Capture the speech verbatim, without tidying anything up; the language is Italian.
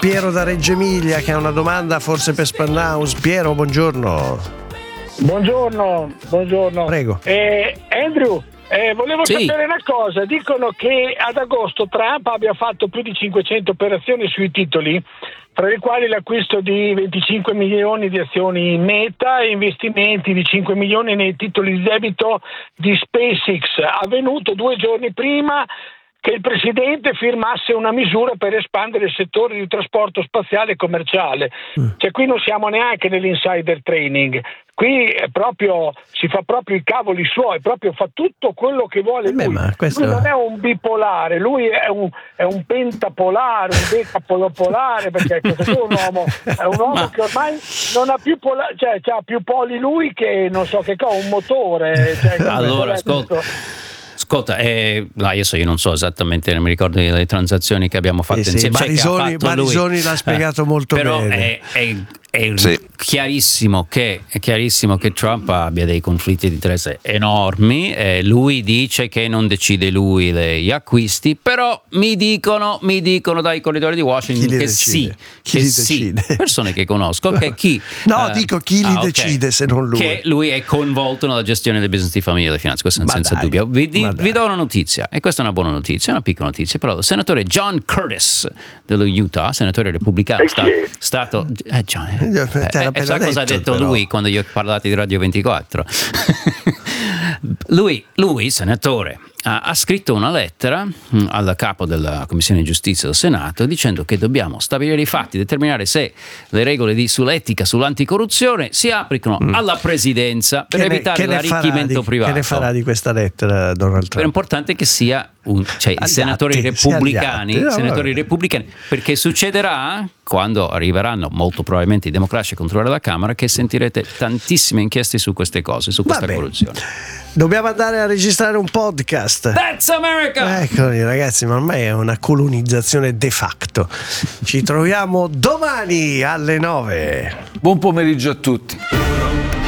Piero da Reggio Emilia che ha una domanda forse per Spannaus. Piero, buongiorno. Buongiorno, buongiorno. Prego. Eh, Andrew, eh, volevo Sì. sapere una cosa. Dicono che ad agosto Trump abbia fatto più di cinquecento operazioni sui titoli, tra le quali l'acquisto di venticinque milioni di azioni Meta e investimenti di cinque milioni nei titoli di debito di SpaceX, avvenuto due giorni prima che il presidente firmasse una misura per espandere il settore di trasporto spaziale e commerciale. Mm. Cioè qui non siamo neanche nell'insider trading, qui è proprio, si fa proprio i cavoli suoi, proprio fa tutto quello che vuole lui. Beh, ma questo... Lui non è un bipolare, lui è un, è un pentapolare, un decapolare, perché questo è un uomo, è un uomo ma... che ormai non ha più pola, cioè ha più poli lui che non so che cosa, un motore. Cioè, allora, ascolta. Ascolta, eh, no, adesso io non so esattamente, non mi ricordo le transazioni che abbiamo fatto sì, insieme. Sì, Barisoni, Barisoni l'ha spiegato eh, molto però bene. È, è, è sì. chiarissimo che è chiarissimo che Trump abbia dei conflitti di interesse enormi. Eh, lui dice che non decide lui gli acquisti, però mi dicono, mi dicono dai corridori di Washington che decide? sì, chi che li sì, decide? persone che conosco, che chi no, uh, dico chi li ah, okay. decide se non lui. Che lui è coinvolto nella gestione del business di famiglia e delle finanze, questo senza dai, dubbio. Vi, di, vi do una notizia, e questa è una buona notizia, una piccola notizia, però il senatore John Curtis dello Utah, senatore repubblicano, sta, stato eh, John, eh, eh, sa cosa ha detto però. lui quando gli ho parlato di Radio ventiquattro? lui, lui, senatore, ha, ha scritto una lettera mh, al capo della Commissione di Giustizia del Senato dicendo che dobbiamo stabilire i fatti, determinare se le regole di, sull'etica, sull'anticorruzione si applicano mm. alla presidenza per che evitare ne, l'arricchimento di, privato. Che ne farà di questa lettera Donald Trump? È importante che sia un, cioè, i senatori atti, repubblicani, no, senatori repubblicani, perché succederà quando arriveranno molto probabilmente i democratici a controllare la Camera che sentirete tantissime inchieste su queste cose, su questa Vabbè. corruzione. Dobbiamo andare a registrare un podcast. That's America! Eccoli ragazzi, ma ormai è una colonizzazione de facto. Ci troviamo domani alle nove. Buon pomeriggio a tutti.